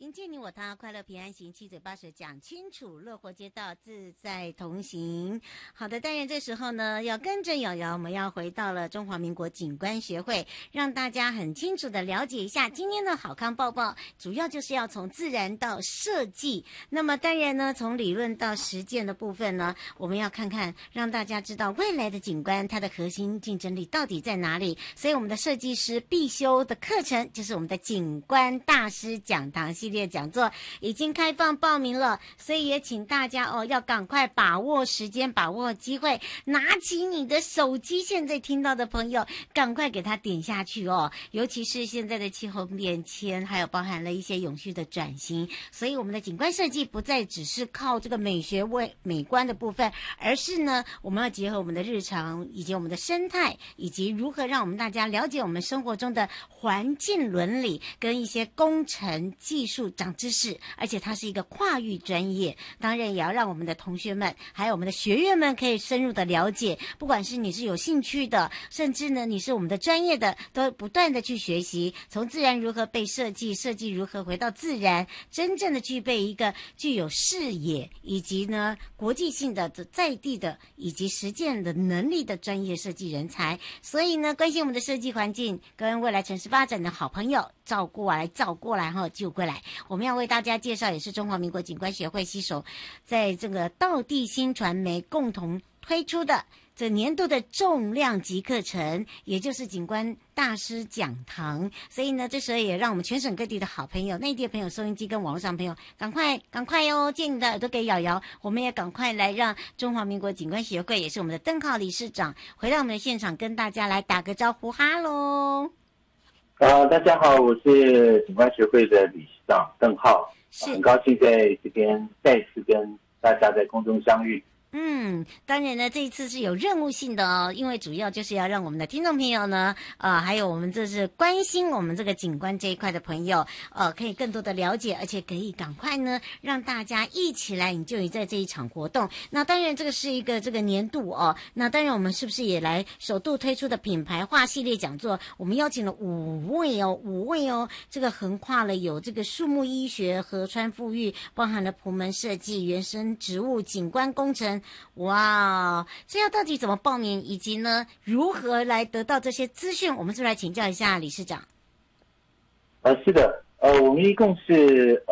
迎借你我他，快乐平安行，七嘴八舌讲清楚，乐活街道自在同行。好的，当然这时候呢，要跟着瑶瑶，我们要回到了中华民国景观学会，让大家很清楚的了解一下今天的好康报报，主要就是要从自然到设计。那么当然呢，从理论到实践的部分呢，我们要看看，让大家知道未来的景观它的核心竞争力到底在哪里。所以我们的设计师必修的课程就是我们的景观大师讲堂系列讲座已经开放报名了，所以也请大家要赶快把握时间，把握机会，拿起你的手机，现在听到的朋友赶快给它点下去哦。尤其是现在的气候变迁，还有包含了一些永续的转型，所以我们的景观设计不再只是靠这个美学美观的部分，而是呢，我们要结合我们的日常以及我们的生态，以及如何让我们大家了解我们生活中的环境伦理跟一些工程技术长知识，而且它是一个跨域专业，当然也要让我们的同学们还有我们的学员们可以深入的了解，不管是你是有兴趣的，甚至呢你是我们的专业的，都不断的去学习，从自然如何被设计，设计如何回到自然，真正的具备一个具有视野以及呢国际性的在地的以及实践的能力的专业设计人才。所以呢，关心我们的设计环境跟未来城市发展的好朋友，照过来就过来，我们要为大家介绍，也是中华民国景观学会携手在这个道地新传媒共同推出的这年度的重量级课程，也就是景观大师讲堂。所以呢，这时候也让我们全省各地的好朋友、内地的朋友、收音机跟网络上的朋友，赶快哟，借你的耳朵给瑶瑶，我们也赶快来让中华民国景观学会，也是我们的邓浩理事长，回到我们的现场，跟大家来打个招呼，哈喽。 大家好，我是景观学会的理事长邓浩，很高兴在这边再次跟大家在空中相遇。 当然呢，这一次是有任务性的哦，因为主要就是要让我们的听众朋友呢，还有我们这是关心我们这个景观这一块的朋友，可以更多的了解，而且可以赶快呢，让大家一起来enjoy在这一场活动。那当然，这个是一个这个年度哦，那当然我们是不是也来首度推出的品牌化系列讲座？我们邀请了五位哦，这个横跨了有这个树木医学、河川富裕，包含了埔门设计、原生植物、景观工程。哇，这要到底怎么报名，以及呢如何来得到这些资讯？我们是不是来请教一下理事长？ 是的，我们一共是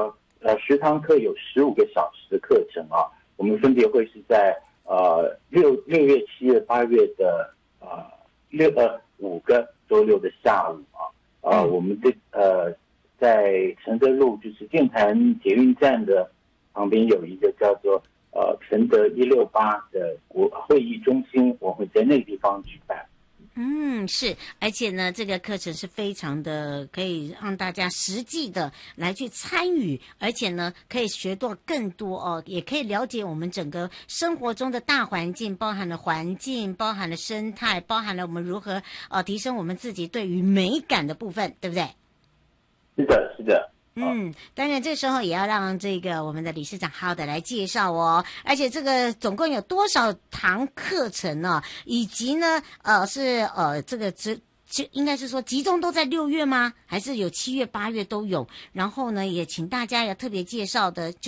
10堂课，有15个小时的课程啊。我们分别会是在6月、7月、8月的5个周六的下午啊。我们在承德路，就是剑潭捷运站的旁边有一个叫做承德168的会议中心，我会在那个地方举办。 是，而且呢，这个课程是非常的可以让大家实际的来去参与，而且呢，可以学到更多哦，也可以了解我们整个生活中的大环境，包含了环境，包含了生态，包含了我们如何提升我们自己对于美感的部分，对不对？ 是的。 当然这时候也要让这个我们的理事长好好的来介绍哦，而且这个总共有多少堂课程呢？以及呢，这个应该是说集中都在6月吗？还是有7月、8月都有？然后呢，也请大家要特别介绍的。